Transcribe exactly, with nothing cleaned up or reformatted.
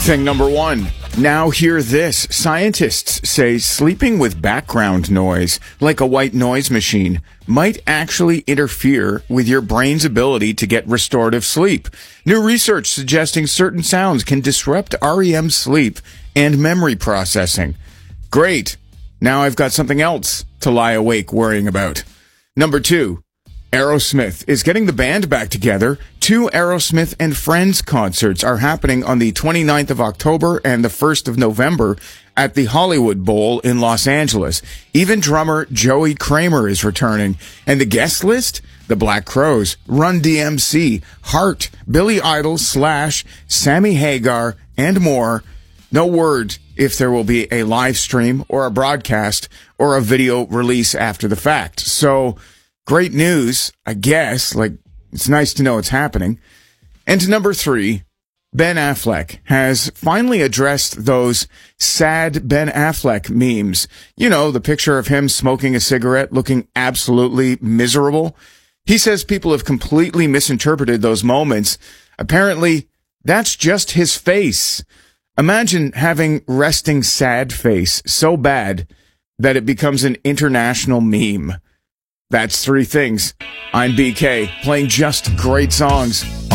Thing number one. Now hear this. Scientists say sleeping with background noise, like a white noise machine, might actually interfere with your brain's ability to get restorative sleep. New research suggesting certain sounds can disrupt R E M sleep and memory processing. Great. Now I've got something else to lie awake worrying about. Number two. Aerosmith is getting the band back together. Two Aerosmith and Friends concerts are happening on the twenty-ninth of October and the first of November at the Hollywood Bowl in Los Angeles. Even drummer Joey Kramer is returning. And the guest list? The Black Crowes, Run D M C, Heart, Billy Idol, Slash, Sammy Hagar, and more. No word if there will be a live stream or a broadcast or a video release after the fact. So, great news, I guess. Like, it's nice to know it's happening. And number three, Ben Affleck has finally addressed those sad Ben Affleck memes. You know, the picture of him smoking a cigarette looking absolutely miserable. He says people have completely misinterpreted those moments. Apparently, that's just his face. Imagine having resting sad face so bad that it becomes an international meme. That's three things. I'm B K, playing just great songs.